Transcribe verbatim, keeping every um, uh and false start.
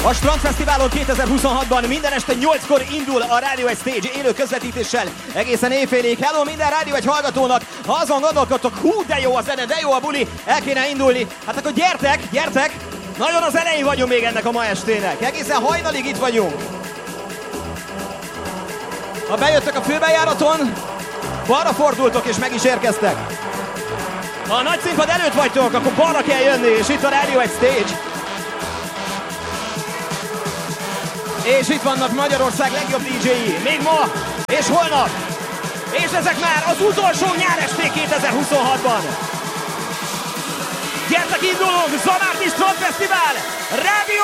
A Strandfesztiválon kétezer-huszonhatban minden este nyolckor indul a Radio egy Stage élő közvetítéssel egészen éjfélig. Hello minden Radio egy hallgatónak, ha azon gondolkodtok, hú de jó a zene, de jó a buli, el kéne indulni, hát akkor gyertek, gyertek! Nagyon az elején vagyunk még ennek a ma estének, egészen hajnalig itt vagyunk. Ha bejöttek a főbejáraton, balra fordultok és meg is érkeztek. Ha a nagy színpad előtt vagytok, akkor balra kell jönni, és itt a Radio egy Stage. És itt vannak Magyarország legjobb dé dzséi, még ma és holnap. És ezek már az utolsó nyáresték kétezer-huszonhatban. Gyertek, indulunk! Zamardi Strandfesztivál! Radio